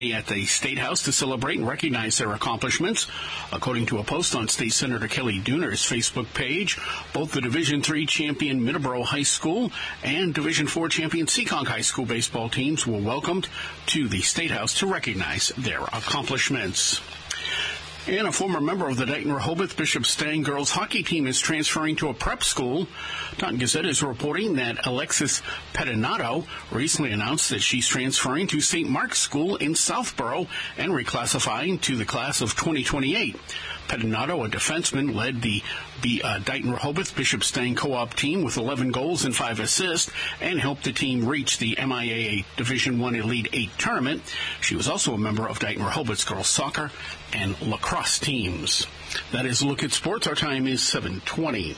at the State House to celebrate and recognize their accomplishments. According to a post on State Senator Kelly Dooner's Facebook page, both the Division III champion Middleborough High School and Division IV champion Seekonk High School baseball teams were welcomed to the State House to recognize their accomplishments. And a former member of the Dayton-Rehoboth Bishop Stang girls hockey team is transferring to a prep school. Taunton Gazette is reporting that Alexis Pettinato recently announced that she's transferring to St. Mark's School in Southborough and reclassifying to the class of 2028. Pettinato, a defenseman, led the Dayton-Rehoboth Bishop Stang co-op team with 11 goals and 5 assists and helped the team reach the MIAA Division I Elite 8 tournament. She was also a member of Dayton-Rehoboth's girls soccer and lacrosse teams. That is a look at sports. Our time is 7:20.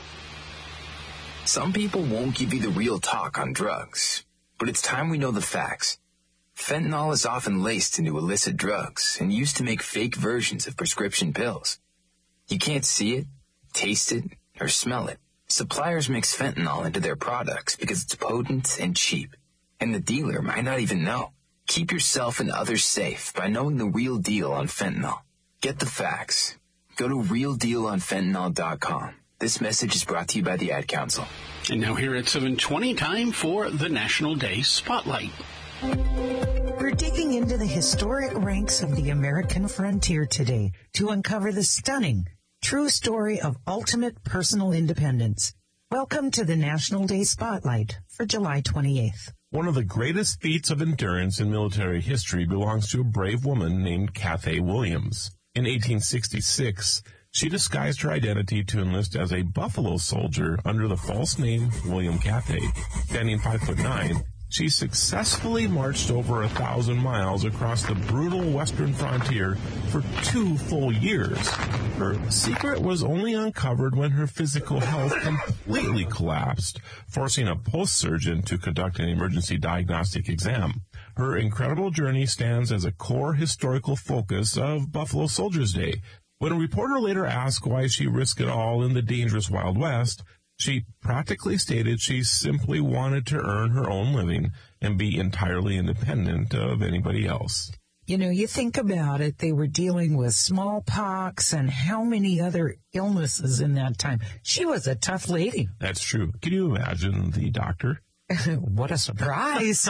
Some people won't give you the real talk on drugs, but it's time we know the facts. Fentanyl is often laced into illicit drugs and used to make fake versions of prescription pills. You can't see it, taste it, or smell it. Suppliers mix fentanyl into their products because it's potent and cheap, and the dealer might not even know. Keep yourself and others safe by knowing the real deal on fentanyl. Get the facts. Go to realdealonfentanyl.com. This message is brought to you by the Ad Council. And now here at 7:20, time for the National Day Spotlight. We're digging into the historic ranks of the American frontier today to uncover the stunning, true story of ultimate personal independence. Welcome to the National Day Spotlight for July 28th. One of the greatest feats of endurance in military history belongs to a brave woman named Cathay Williams. In 1866, she disguised her identity to enlist as a Buffalo soldier under the false name William Cathay. Standing 5'9", she successfully marched over 1,000 miles across the brutal western frontier for 2 full years. Her secret was only uncovered when her physical health completely collapsed, forcing a post-surgeon to conduct an emergency diagnostic exam. Her incredible journey stands as a core historical focus of Buffalo Soldiers Day. When a reporter later asked why she risked it all in the dangerous Wild West, she practically stated she simply wanted to earn her own living and be entirely independent of anybody else. You know, you think about it, they were dealing with smallpox and how many other illnesses in that time. She was a tough lady. That's true. Can you imagine the doctor? What a surprise.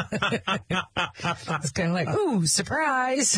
It's kind of like, ooh, surprise.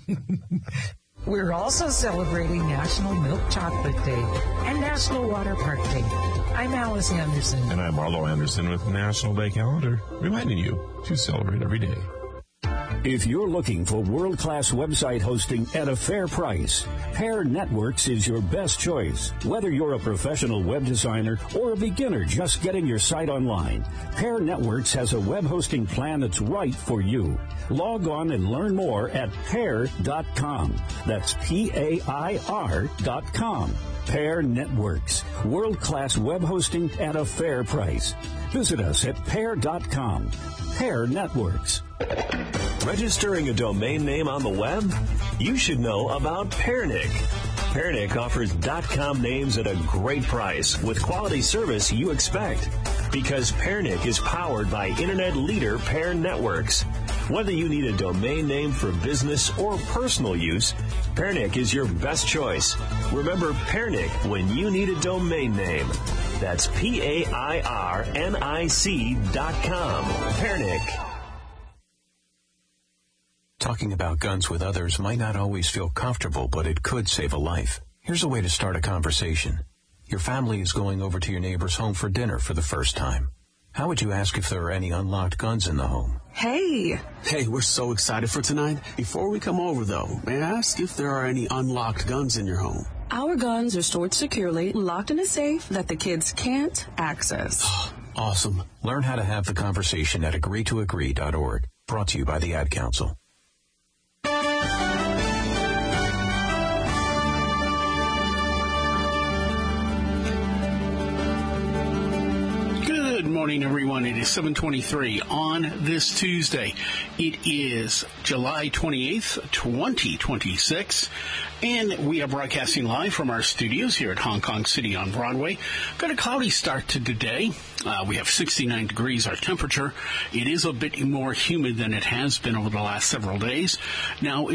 We're also celebrating National Milk Chocolate Day and National Water Park Day. I'm Alice Anderson. And I'm Arlo Anderson with National Day Calendar, reminding you to celebrate every day. If you're looking for world-class website hosting at a fair price, Pair Networks is your best choice. Whether you're a professional web designer or a beginner just getting your site online, Pair Networks has a web hosting plan that's right for you. Log on and learn more at pair.com. That's PAIR.com. Pair Networks, world-class web hosting at a fair price. Visit us at pair.com. Pair Networks. Registering a domain name on the web? You should know about Pairnic. Pairnic offers .com names at a great price with quality service you expect. Because Pairnic is powered by internet leader Pair Networks. Whether you need a domain name for business or personal use, Pairnic is your best choice. Remember Pairnic when you need a domain name. That's PAIRNIC.com. Pairnic. Talking about guns with others might not always feel comfortable, but it could save a life. Here's a way to start a conversation. Your family is going over to your neighbor's home for dinner for the first time. How would you ask if there are any unlocked guns in the home? Hey, we're so excited for tonight. Before we come over, though, may I ask if there are any unlocked guns in your home? Our guns are stored securely, locked in a safe that the kids can't access. Awesome. Learn how to have the conversation at agreetoagree.org. Brought to you by the Ad Council. Good morning, everyone. It is 7:23 on this Tuesday. It is July 28th, 2026, and we are broadcasting live from our studios here at Hong Kong City on Broadway. Got a cloudy start to today. We have 69 degrees our temperature. It is a bit more humid than it has been over the last several days. Now,